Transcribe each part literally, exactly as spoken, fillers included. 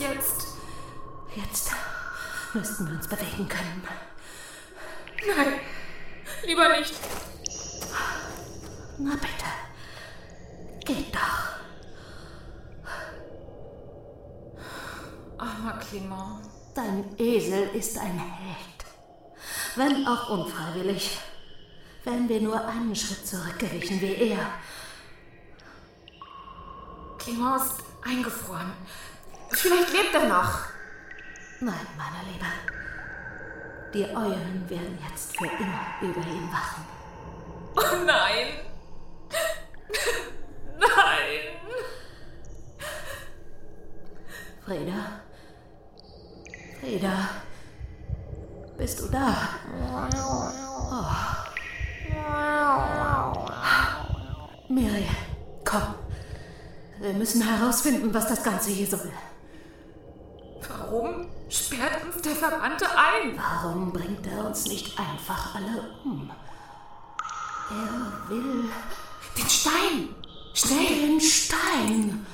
jetzt? Jetzt müssten wir uns bewegen können. Nein, lieber nicht. Na bitte, geht doch. Armer Clément. Dein Esel ist ein Held. Wenn auch unfreiwillig. Wären wir nur einen Schritt zurückgewichen wie er. Clément ist eingefroren. Vielleicht lebt er noch. Nein, meine Liebe. Die Eulen werden jetzt für immer über ihn wachen. Oh nein! Nein! Frieda? Frieda? Bist du da? Oh. Miri, komm. Wir müssen herausfinden, was das Ganze hier soll. Warum sperrt uns der Verbannte ein? Warum bringt er uns nicht einfach alle um? Er will... Den Stein! Schnell! Den Stein!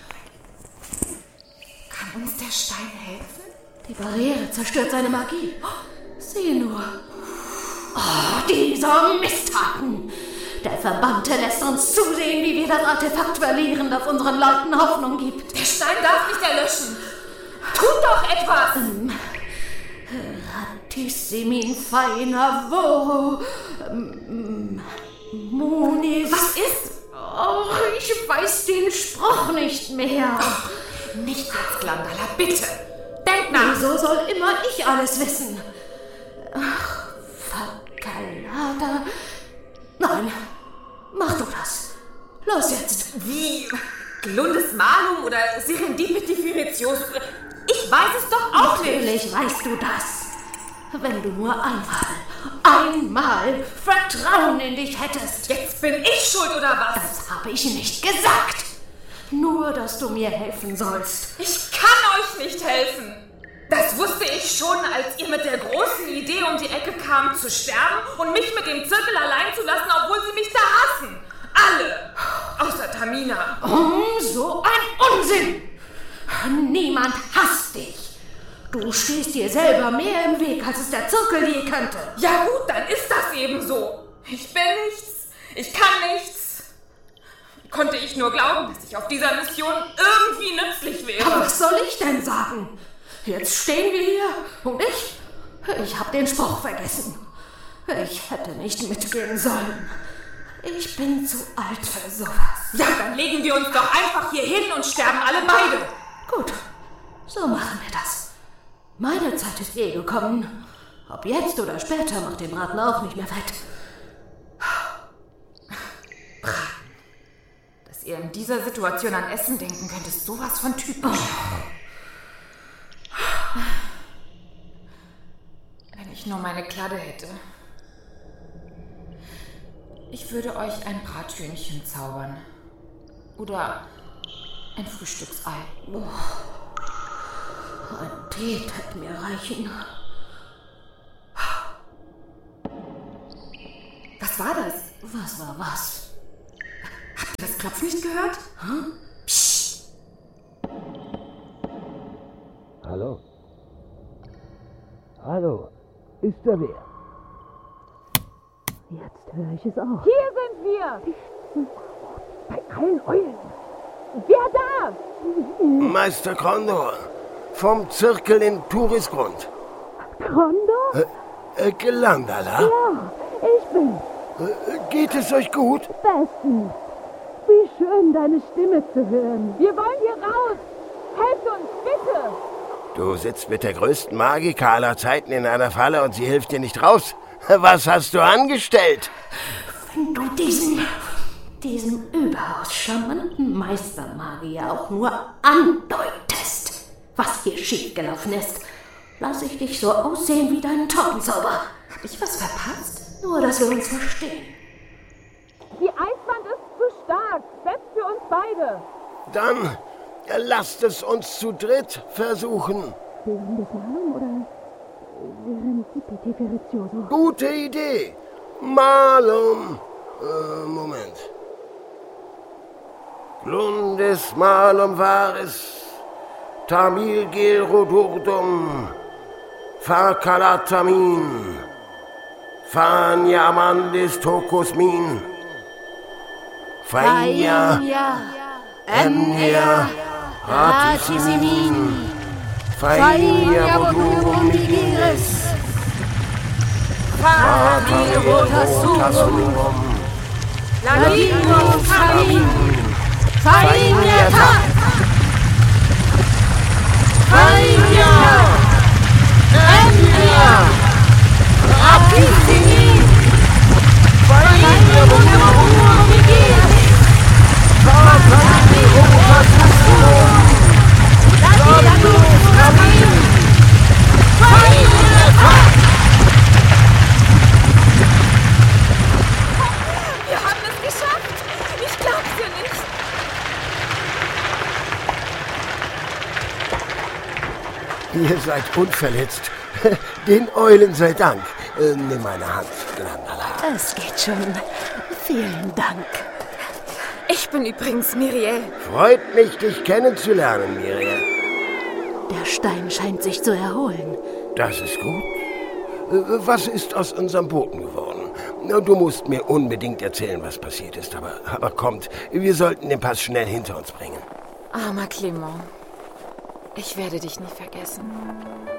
Kann uns der Stein helfen? Die Barriere zerstört seine Magie. Sieh nur. Oh, dieser Misthaken! Der Verbannte lässt uns zusehen, wie wir das Artefakt verlieren, das unseren Leuten Hoffnung gibt. Der Stein darf nicht erlöschen. Tut doch etwas! Ähm, Ratissimin feiner Voro. Ähm, Munis. Was ist? Oh, ich weiß den Spruch nicht mehr. Oh, nicht jetzt, Glandala, bitte. Denk nach. Wieso soll immer ich alles wissen? Ach, Fakalada. Nein, mach du das. Los jetzt. Wie? Glundes Malum oder Serendipity Firetios? Ich weiß es doch auch nicht. Natürlich weißt du das. Wenn du nur einmal, einmal Vertrauen in dich hättest. Jetzt bin ich schuld, oder was? Das habe ich nicht gesagt. Nur, dass du mir helfen sollst. Ich kann euch nicht helfen. Das wusste ich schon, als ihr mit der großen Idee um die Ecke kamt, zu sterben und mich mit dem Zirkel allein zu lassen, obwohl sie mich da hassen. Alle. Außer Tamina. Oh, so ein Unsinn. Niemand hasst dich. Du stehst dir selber mehr im Weg, als es der Zirkel je könnte. Ja gut, dann ist das eben so. Ich bin nichts. Ich kann nichts. Konnte ich nur glauben, dass ich auf dieser Mission irgendwie nützlich wäre. Aber was soll ich denn sagen? Jetzt stehen wir hier und ich, ich habe den Spruch vergessen. Ich hätte nicht mitgehen sollen. Ich bin zu alt für sowas. Ja, dann legen wir uns doch einfach hier hin und sterben alle beide. Gut, so machen wir das. Meine Zeit ist eh gekommen. Ob jetzt oder später macht den Braten auch nicht mehr fett. Braten. Dass ihr in dieser Situation an Essen denken könnt, ist sowas von typisch. Oh. Wenn ich nur meine Kladde hätte. Ich würde euch ein Brathühnchen zaubern. Oder ein Frühstücksei. Oh. Ein Tee wird mir reichen. Was war das? Was war was? Habt ihr das Klopfen nicht gehört? Hm? Psst. Hallo? Hallo? Ist da wer? Jetzt höre ich es auch. Hier sind wir! Bei allen Eulen. Wer da? Meister Kondor. Vom Zirkel in Turisgrund. Kondor? Äh, äh, Glandala? Ja, ich bin's. Äh, geht es euch gut? Bestens. Wie schön, deine Stimme zu hören. Wir wollen hier raus. Helft uns, bitte. Du sitzt mit der größten Magiker aller Zeiten in einer Falle und sie hilft dir nicht raus. Was hast du angestellt? Wenn du diesen, diesen überaus charmanten Meistermagier auch nur andeutest, was hier schiefgelaufen ist, lass ich dich so aussehen wie deinen Taubenzauber. Hab ich was verpasst? Nur, dass wir uns verstehen. Die Eiswand ist zu stark, selbst für uns beide. Dann lasst es uns zu dritt versuchen. Glundes Malum oder Serendipity Firetios? Gute Idee. Malum. Äh, Moment. Glundes Malum war es. Tamilgelrodurdum, Fakalatamin, Fanyamandis tokosmin, Faya, Emnia, Ratisimin, Faya Bodurum Vigiris, Fagilrotasum, Ladinum Famin, Faya Faya, Emnia, Ratisimin, Faya Bodurum Vigiris, Fagilrotasum, Ladinum Famin, Faya. Wir haben es geschafft. Ich glaub's dir nicht. Ihr seid unverletzt. Den Eulen sei Dank. Äh, nimm meine Hand, Glandala. Es geht schon. Vielen Dank. Ich bin übrigens Miriel. Freut mich, dich kennenzulernen, Miriel. Der Stein scheint sich zu erholen. Das ist gut. Äh, Was ist aus unserem Boten geworden? Na, du musst mir unbedingt erzählen, was passiert ist. Aber, aber kommt, wir sollten den Pass schnell hinter uns bringen. Armer Clement. Ich werde dich nie vergessen.